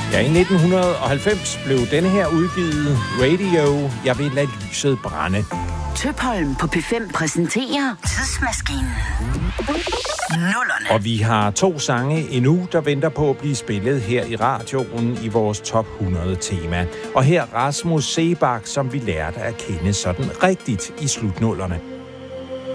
Ja, i 1990 blev denne her udgivet Radio, jeg vil lade lyset brænde. Tøpholm på P5 præsenterer Tidsmaskinen. Nullerne. Og vi har 2 sange endnu, der venter på at blive spillet her i radioen i vores top 100 tema. Og her Rasmus Seebach, som vi lærte at kende sådan rigtigt i slutnullerne.